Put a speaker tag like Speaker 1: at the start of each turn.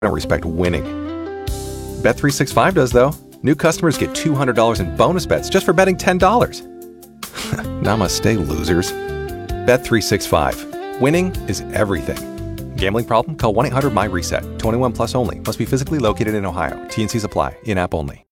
Speaker 1: don't respect winning. Bet365 does, though. New customers get $200 in bonus bets just for betting $10. Namaste, losers. Bet365. Winning is everything. Gambling problem? Call 1-800-MY-RESET. 21 plus only. Must be physically located in Ohio. T&Cs apply. In-app only.